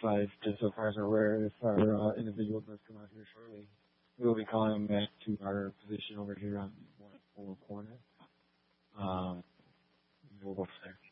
just so far as we're aware, if our individual does come out here shortly, we will be calling him back to our position over here on one corner. We'll go from there.